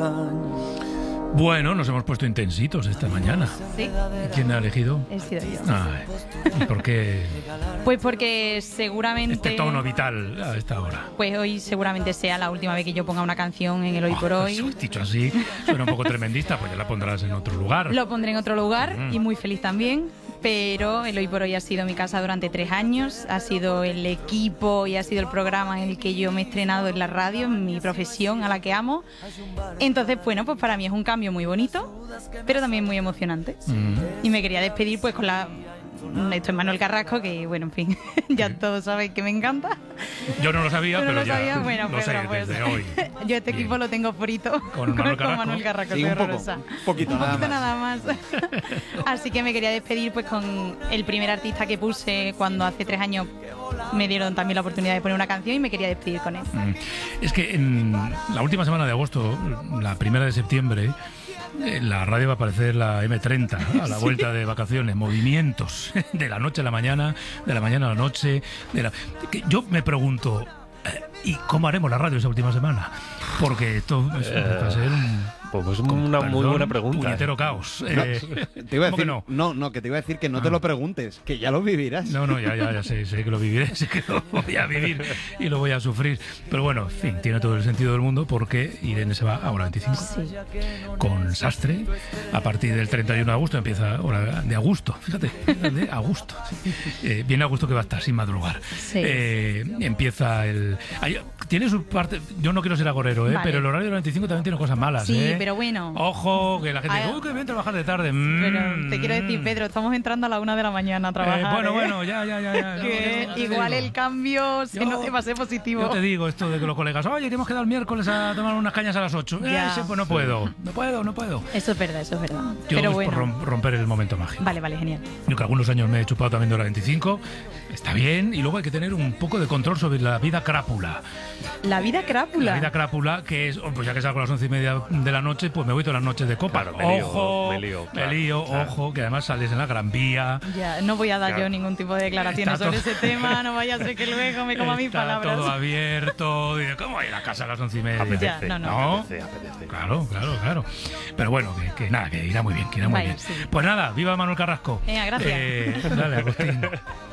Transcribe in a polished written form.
Bueno, nos hemos puesto intensitos esta mañana. ¿Sí? ¿Quién ha elegido? He sido yo. Ay, ¿y por qué Pues porque seguramente... este tono vital a esta hora? Pues hoy seguramente sea la última vez que yo ponga una canción en el Hoy por Hoy. Dicho así, suena un poco tremendista, pues ya la pondrás en otro lugar. Lo pondré en otro lugar y muy feliz también. Pero el Hoy por Hoy ha sido mi casa durante 3 años, ha sido el equipo y ha sido el programa en el que yo me he estrenado en la radio, en mi profesión a la que amo. Entonces, bueno, pues para mí es un cambio muy bonito, pero también muy emocionante. Y me quería despedir pues con la... Esto es Manuel Carrasco, que bueno, en fin, ya todos saben que me encanta. Yo no lo sabía, ¿Tú no pero lo ya sabías? Bueno, lo sé pues, desde hoy. Yo este equipo lo tengo frito ¿Con Manuel Carrasco? Manuel Carrasco, Sí, soy un poco, horrorosa. un poquito nada más. Así que me quería despedir pues con el primer artista que puse cuando hace 3 años me dieron también la oportunidad de poner una canción y me quería despedir con él. Es que en la última semana de agosto, la primera de septiembre, la radio va a aparecer la M30 a la vuelta de vacaciones, movimientos de la noche a la mañana, de la mañana a la noche. Que yo me pregunto, ¿y cómo haremos la radio esa última semana? Porque esto va a ser pues una muy buena pregunta. Puñetero caos. Te iba a decir, que te iba a decir que no te lo preguntes, que ya lo vivirás. No, ya sé que lo viviré, sé que lo voy a vivir y lo voy a sufrir. Pero bueno, en fin, tiene todo el sentido del mundo porque Irene se va a Hora 25 con Sastre. A partir del 31 de agosto empieza Hora de Agosto, fíjate, de agosto. Viene agosto que va a estar sin madrugar. Sí. Empieza el... Tiene su parte, yo no quiero ser agorero, vale. Pero el horario de Hora 25 también tiene cosas malas. Sí, pero bueno. Ojo, que la gente dice, uy, que bien trabajar de tarde. Pero te quiero decir, Pedro, estamos entrando a la 1 de la mañana a trabajar. Bueno, ya. Que no, igual el cambio no te va a ser positivo. Yo te digo esto de que los colegas, oye, que hemos quedado el miércoles a tomar unas cañas a las 8. Pues no puedo. Eso es verdad. Yo pero es bueno. por romper el momento mágico. Vale, genial. Yo que algunos años me he chupado también de Hora 25, está bien, y luego hay que tener un poco de control sobre la vida crápula. La vida crápula. La vida crápula, que es, pues ya que salgo a las 11:30 de la noche, pues me voy todas las noches de copa. Claro, me lío, ojo, que además sales en la Gran Vía. Ya, no voy a dar yo ningún tipo de declaraciones sobre ese tema, no vaya a ser que luego me coma mis palabras. Todo abierto, y ¿cómo voy a ir a casa a las 11:30? Apetece, no. Apetece. Claro. Pero bueno, que nada, que irá muy bien, Vale, bien. sí. Pues nada, viva Manuel Carrasco. Venga, gracias. Dale, Agustín.